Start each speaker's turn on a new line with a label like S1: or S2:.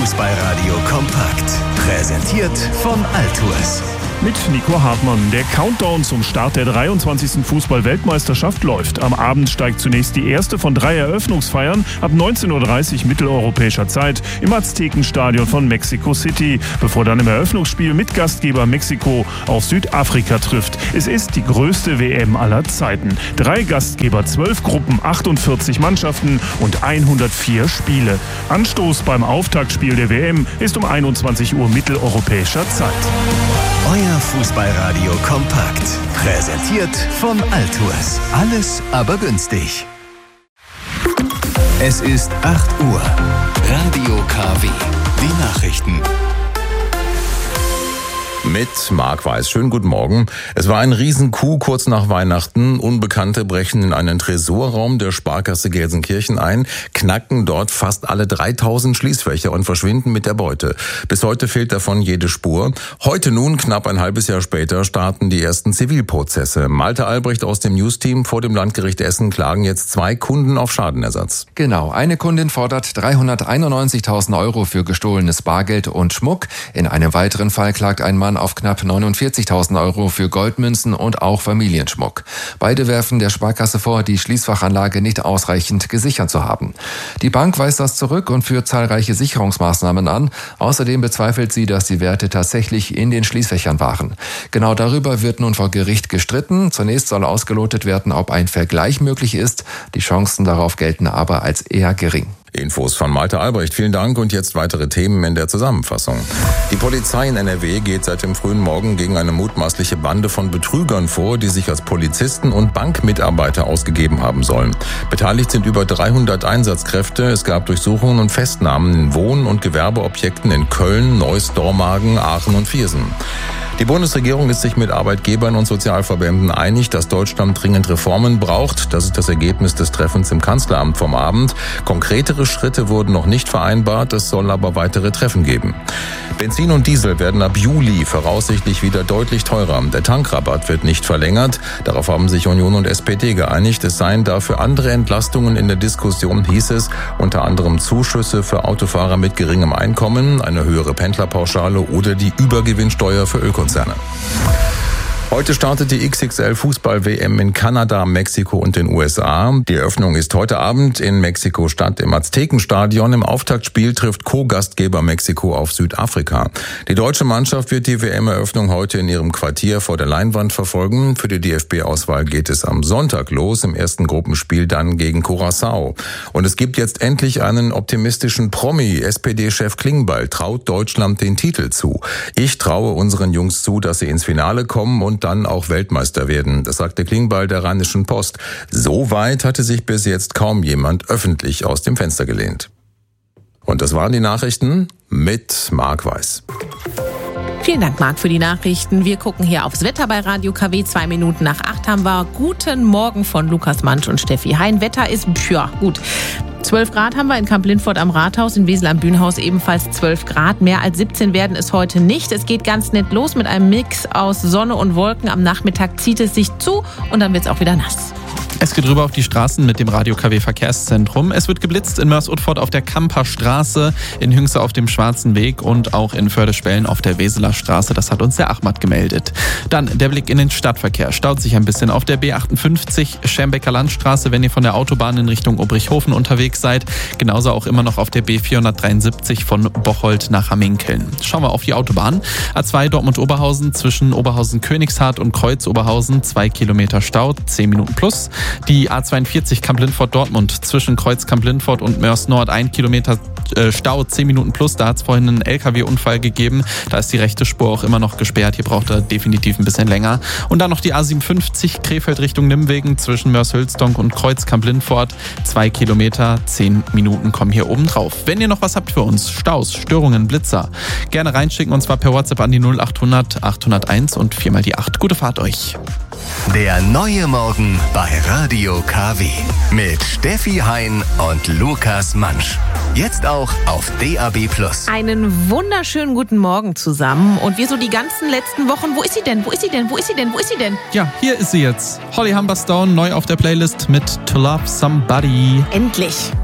S1: Fußballradio kompakt. Präsentiert von Altours.
S2: Mit Nico Hartmann. Der Countdown zum Start der 23. Fußball-Weltmeisterschaft läuft. Am Abend steigt zunächst die erste von 3 Eröffnungsfeiern ab 19:30 Uhr mitteleuropäischer Zeit im Aztekenstadion von Mexico City, bevor dann im Eröffnungsspiel mit Gastgeber Mexiko auf Südafrika trifft. Es ist die größte WM aller Zeiten. 3 Gastgeber, 12 Gruppen, 48 Mannschaften und 104 Spiele. Anstoß beim Auftaktspiel der WM ist um 21 Uhr mitteleuropäischer Zeit.
S1: Euer Fußballradio kompakt. Präsentiert von Altours. Alles aber günstig. Es ist 8 Uhr. Radio KW. Die Nachrichten.
S3: Mit Marc Weiß. Schönen guten Morgen. Es war ein Riesencoup kurz nach Weihnachten. Unbekannte brechen in einen Tresorraum der Sparkasse Gelsenkirchen ein, knacken dort fast alle 3000 Schließfächer und verschwinden mit der Beute. Bis heute fehlt davon jede Spur. Heute nun, knapp ein halbes Jahr später, starten die ersten Zivilprozesse. Malte Albrecht aus dem Newsteam vor dem Landgericht Essen klagen jetzt 2 Kunden auf Schadenersatz.
S4: Genau, eine Kundin fordert 391.000 Euro für gestohlenes Bargeld und Schmuck. In einem weiteren Fall klagt ein Mann auf knapp 49.000 Euro für Goldmünzen und auch Familienschmuck. Beide werfen der Sparkasse vor, die Schließfachanlage nicht ausreichend gesichert zu haben. Die Bank weist das zurück und führt zahlreiche Sicherungsmaßnahmen an. Außerdem bezweifelt sie, dass die Werte tatsächlich in den Schließfächern waren. Genau darüber wird nun vor Gericht gestritten. Zunächst soll ausgelotet werden, ob ein Vergleich möglich ist. Die Chancen darauf gelten aber als eher gering.
S3: Infos von Malte Albrecht. Vielen Dank und jetzt weitere Themen in der Zusammenfassung. Die Polizei in NRW geht seit dem frühen Morgen gegen eine mutmaßliche Bande von Betrügern vor, die sich als Polizisten und Bankmitarbeiter ausgegeben haben sollen. Beteiligt sind über 300 Einsatzkräfte. Es gab Durchsuchungen und Festnahmen in Wohn- und Gewerbeobjekten in Köln, Neuss, Dormagen, Aachen und Viersen. Die Bundesregierung ist sich mit Arbeitgebern und Sozialverbänden einig, dass Deutschland dringend Reformen braucht. Das ist das Ergebnis des Treffens im Kanzleramt vom Abend. Konkretere Schritte wurden noch nicht vereinbart, es soll aber weitere Treffen geben. Benzin und Diesel werden ab Juli voraussichtlich wieder deutlich teurer. Der Tankrabatt wird nicht verlängert. Darauf haben sich Union und SPD geeinigt. Es seien dafür andere Entlastungen in der Diskussion, hieß es. Unter anderem Zuschüsse für Autofahrer mit geringem Einkommen, eine höhere Pendlerpauschale oder die Übergewinnsteuer für Ölkonzerne. Heute startet die XXL-Fußball-WM in Kanada, Mexiko und den USA. Die Eröffnung ist heute Abend in Mexiko-Stadt im Aztekenstadion. Im Auftaktspiel trifft Co-Gastgeber Mexiko auf Südafrika. Die deutsche Mannschaft wird die WM-Eröffnung heute in ihrem Quartier vor der Leinwand verfolgen. Für die DFB-Auswahl geht es am Sonntag los, im ersten Gruppenspiel dann gegen Curaçao. Und es gibt jetzt endlich einen optimistischen Promi. SPD-Chef Klingbeil traut Deutschland den Titel zu. Ich traue unseren Jungs zu, dass sie ins Finale kommen und dann auch Weltmeister werden. Das sagte Klingbeil der Rheinischen Post. So weit hatte sich bis jetzt kaum jemand öffentlich aus dem Fenster gelehnt. Und das waren die Nachrichten mit Marc Weiß.
S5: Vielen Dank, Marc, für die Nachrichten. Wir gucken hier aufs Wetter bei Radio KW. 2 Minuten nach 8 haben wir Guten Morgen von Lukas Mansch und Steffi Hein. Wetter ist, gut. 12 Grad haben wir in Kamp-Lindfort am Rathaus, in Wesel am Bühnenhaus ebenfalls 12 Grad. Mehr als 17 werden es heute nicht. Es geht ganz nett los mit einem Mix aus Sonne und Wolken. Am Nachmittag zieht es sich zu und dann wird es auch wieder nass.
S6: Es geht rüber auf die Straßen mit dem Radio KW Verkehrszentrum. Es wird geblitzt in Mörs-Utford auf der Kamperstraße, in Hünxe auf dem Schwarzen Weg und auch in Förde-Spellen auf der Weseler Straße. Das hat uns der Ahmad gemeldet. Dann der Blick in den Stadtverkehr. Staut sich ein bisschen auf der B58 Schermbecker Landstraße, wenn ihr von der Autobahn in Richtung Obrichhofen unterwegs seid. Genauso auch immer noch auf der B473 von Bocholt nach Hamminkeln. Schauen wir auf die Autobahn. A2 Dortmund-Oberhausen zwischen Oberhausen-Königshardt und Kreuz-Oberhausen 2 Kilometer Stau, 10 Minuten plus. Die A42 Kamp-Lindfort-Dortmund zwischen Kreuz Kamp-Lindfort und Mörs-Nord 1 Kilometer Stau, 10 Minuten plus. Da hat es vorhin einen LKW-Unfall gegeben. Da ist die rechte Spur auch immer noch gesperrt. Hier braucht er definitiv ein bisschen länger. Und dann noch die A57 Krefeld Richtung Nimwegen zwischen Mörs-Hülsdonk und Kreuz Kamp-Lindfort 2 Kilometer, 10 Minuten kommen hier oben drauf. Wenn ihr noch was habt für uns, Staus, Störungen, Blitzer, gerne reinschicken und zwar per WhatsApp an die 0800 801 und 4 die 8. Gute Fahrt euch.
S1: Der neue Morgen bei Radio KW mit Steffi Hein und Lukas Mansch. Jetzt auch auf DAB+.
S5: Einen wunderschönen guten Morgen zusammen. Und wir so die ganzen letzten Wochen, wo ist sie denn? Wo ist sie denn? Wo ist sie denn? Wo ist sie denn?
S6: Ja, hier ist sie jetzt. Holly Humberstone, neu auf der Playlist mit To Love Somebody.
S5: Endlich.